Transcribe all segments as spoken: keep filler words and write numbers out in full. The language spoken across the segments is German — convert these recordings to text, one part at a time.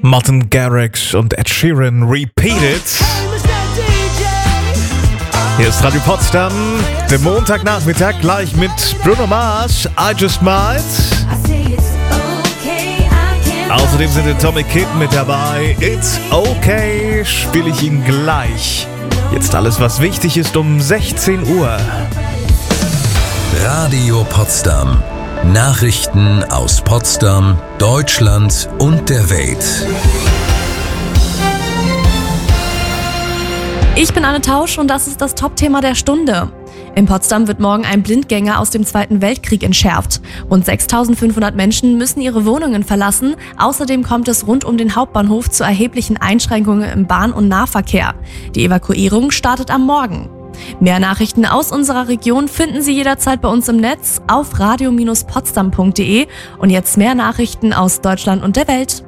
Martin Garrix und Ed Sheeran, Repeat It. Hier ist Radio Potsdam, der Montagnachmittag gleich mit Bruno Mars, I Just Might. Außerdem sind Atomic Kid mit dabei, It's Okay, spiele ich ihn gleich. Jetzt alles, was wichtig ist, um sechzehn Uhr. Radio Potsdam. Nachrichten aus Potsdam, Deutschland und der Welt. Ich bin Anne Tausch und das ist das Top-Thema der Stunde. In Potsdam wird morgen ein Blindgänger aus dem Zweiten Weltkrieg entschärft. Rund sechstausendfünfhundert Menschen müssen ihre Wohnungen verlassen. Außerdem kommt es rund um den Hauptbahnhof zu erheblichen Einschränkungen im Bahn- und Nahverkehr. Die Evakuierung startet am Morgen. Mehr Nachrichten aus unserer Region finden Sie jederzeit bei uns im Netz auf radio Bindestrich potsdam punkt de. Und jetzt mehr Nachrichten aus Deutschland und der Welt.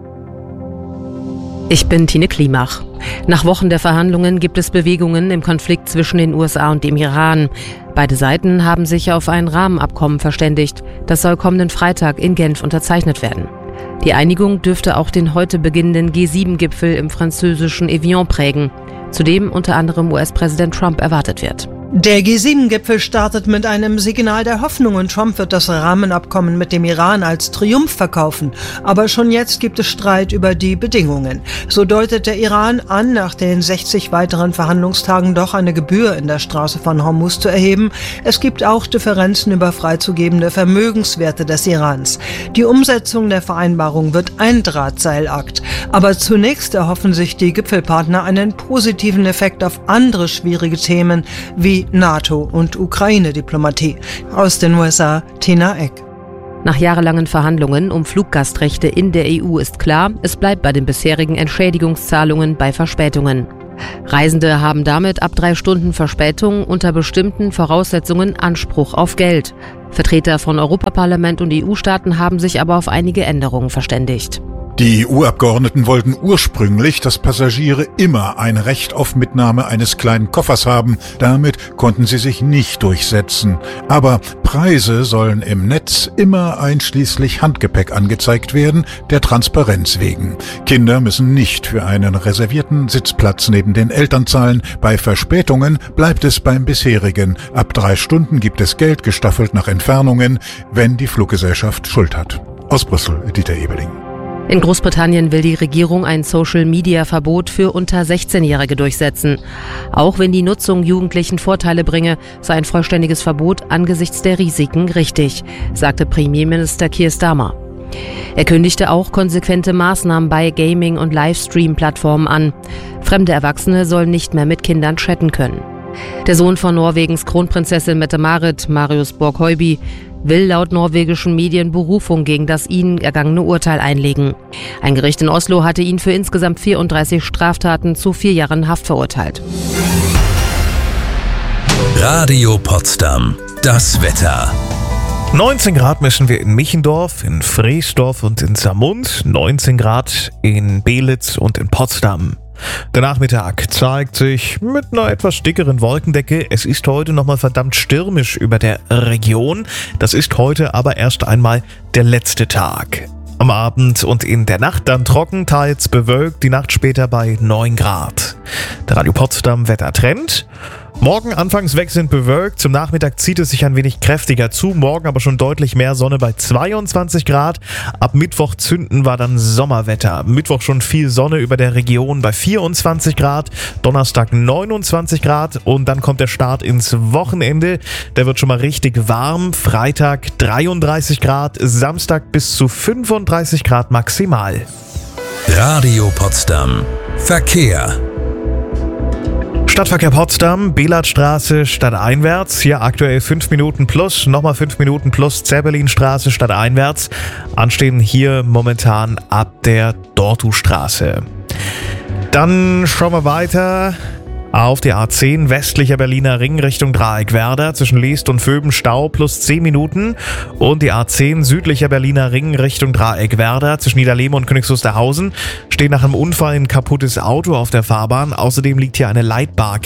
Ich bin Tine Klimach. Nach Wochen der Verhandlungen gibt es Bewegungen im Konflikt zwischen den U S A und dem Iran. Beide Seiten haben sich auf ein Rahmenabkommen verständigt. Das soll kommenden Freitag in Genf unterzeichnet werden. Die Einigung dürfte auch den heute beginnenden G sieben Gipfel im französischen Evian prägen, zu dem unter anderem U S-Präsident Trump erwartet wird. Der G sieben Gipfel startet mit einem Signal der Hoffnung und Trump wird das Rahmenabkommen mit dem Iran als Triumph verkaufen. Aber schon jetzt gibt es Streit über die Bedingungen. So deutet der Iran an, nach den sechzig weiteren Verhandlungstagen doch eine Gebühr in der Straße von Hormuz zu erheben. Es gibt auch Differenzen über freizugebende Vermögenswerte des Irans. Die Umsetzung der Vereinbarung wird ein Drahtseilakt. Aber zunächst erhoffen sich die Gipfelpartner einen positiven Effekt auf andere schwierige Themen wie NATO- und Ukraine-Diplomatie. Aus den U S A, Tina Eck. Nach jahrelangen Verhandlungen um Fluggastrechte in der E U ist klar, es bleibt bei den bisherigen Entschädigungszahlungen bei Verspätungen. Reisende haben damit ab drei Stunden Verspätung unter bestimmten Voraussetzungen Anspruch auf Geld. Vertreter von Europaparlament und E U-Staaten haben sich aber auf einige Änderungen verständigt. Die E U-Abgeordneten wollten ursprünglich, dass Passagiere immer ein Recht auf Mitnahme eines kleinen Koffers haben. Damit konnten sie sich nicht durchsetzen. Aber Preise sollen im Netz immer einschließlich Handgepäck angezeigt werden, der Transparenz wegen. Kinder müssen nicht für einen reservierten Sitzplatz neben den Eltern zahlen. Bei Verspätungen bleibt es beim bisherigen. Ab drei Stunden gibt es Geld gestaffelt nach Entfernungen, wenn die Fluggesellschaft Schuld hat. Aus Brüssel, Dieter Ebeling. In Großbritannien will die Regierung ein Social-Media-Verbot für unter sechzehnjährige durchsetzen. Auch wenn die Nutzung Jugendlichen Vorteile bringe, sei ein vollständiges Verbot angesichts der Risiken richtig, sagte Premierminister Keir Starmer. Er kündigte auch konsequente Maßnahmen bei Gaming- und Livestream-Plattformen an. Fremde Erwachsene sollen nicht mehr mit Kindern chatten können. Der Sohn von Norwegens Kronprinzessin Mette-Marit, Marius Borg-Høiby, will laut norwegischen Medien Berufung gegen das ihnen ergangene Urteil einlegen. Ein Gericht in Oslo hatte ihn für insgesamt vierunddreißig Straftaten zu vier Jahren Haft verurteilt. Radio Potsdam. Das Wetter. neunzehn Grad messen wir in Michendorf, in Freesdorf und in Saarmund, neunzehn Grad in Belitz und in Potsdam. Der Nachmittag zeigt sich mit einer etwas dickeren Wolkendecke. Es ist heute nochmal verdammt stürmisch über der Region. Das ist heute aber erst einmal der letzte Tag. Am Abend und in der Nacht dann trocken, teils bewölkt, die Nacht später bei neun Grad. Der Radio Potsdam Wettertrend. Morgen anfangs wechselnd bewölkt, zum Nachmittag zieht es sich ein wenig kräftiger zu, morgen aber schon deutlich mehr Sonne bei zweiundzwanzig Grad. Ab Mittwoch zünden war dann Sommerwetter. Mittwoch schon viel Sonne über der Region bei vierundzwanzig Grad, Donnerstag neunundzwanzig Grad und dann kommt der Start ins Wochenende. Der wird schon mal richtig warm, Freitag dreiunddreißig Grad, Samstag bis zu fünfunddreißig Grad maximal. Radio Potsdam. Verkehr. Stadtverkehr Potsdam, Belatstraße stadteinwärts, hier aktuell fünf Minuten plus, nochmal fünf Minuten plus, Zerberlinstraße stadteinwärts, anstehen hier momentan ab der Dortustraße. Dann schauen wir weiter auf die A zehn, westlicher Berliner Ring Richtung Dreieckwerder, zwischen Leest und Vöben Stau plus zehn Minuten und die A zehn, südlicher Berliner Ring Richtung Dreieckwerder, zwischen Niederlehme und Königs Wusterhausen, steht nach einem Unfall ein kaputtes Auto auf der Fahrbahn, außerdem liegt hier eine Leitbarke.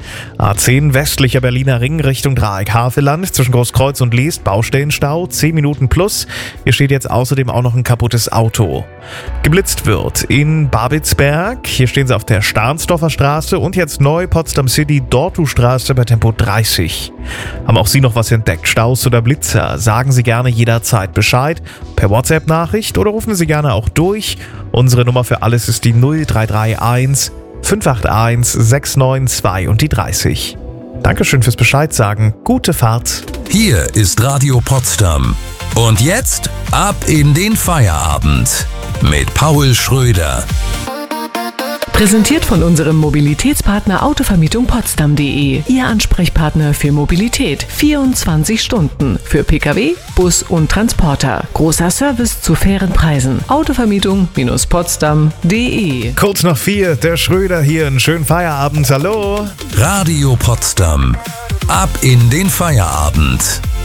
A zehn westlicher Berliner Ring Richtung Dreieck Havelland zwischen Großkreuz und Leest Baustellenstau, zehn Minuten plus. Hier steht jetzt außerdem auch noch ein kaputtes Auto. Geblitzt wird in Babelsberg, hier stehen sie auf der Stahnsdorfer Straße und jetzt neu Potsdam City Dortustraße bei Tempo dreißig. Haben auch Sie noch was entdeckt, Staus oder Blitzer? Sagen Sie gerne jederzeit Bescheid, per WhatsApp-Nachricht oder rufen Sie gerne auch durch. Unsere Nummer für alles ist die null drei drei eins fünf acht eins sechs neun zwei und die dreißig. Dankeschön fürs Bescheid sagen. Gute Fahrt. Hier ist Radio Potsdam. Und jetzt ab in den Feierabend mit Paul Schröder. Präsentiert von unserem Mobilitätspartner Autovermietung Potsdam punkt de. Ihr Ansprechpartner für Mobilität. vierundzwanzig Stunden. Für Pkw, Bus und Transporter. Großer Service zu fairen Preisen. Autovermietung Potsdam punkt de. Kurz nach vier, der Schröder hier. Einen schönen Feierabend. Hallo. Radio Potsdam. Ab in den Feierabend.